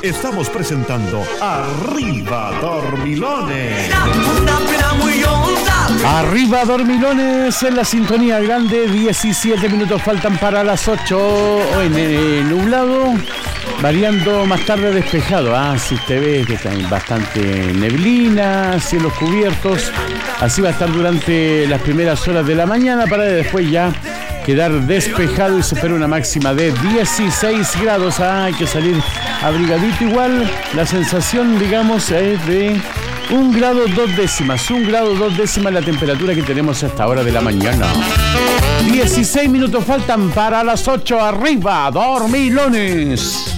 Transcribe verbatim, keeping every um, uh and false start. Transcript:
estamos presentando Arriba Dormilones. Arriba Dormilones en la sintonía grande, diecisiete minutos faltan para las ocho, en el nublado, variando más tarde despejado. Ah, si usted ve que está bastante neblina, cielos cubiertos, así va a estar durante las primeras horas de la mañana para después ya quedar despejado y se espera una máxima de dieciséis grados. Ah, hay que salir abrigadito igual. La sensación, digamos, es de un grado dos décimas. Un grado dos décimas la temperatura que tenemos a esta hora de la mañana. dieciséis minutos faltan para las ocho. Arriba, Dormilones.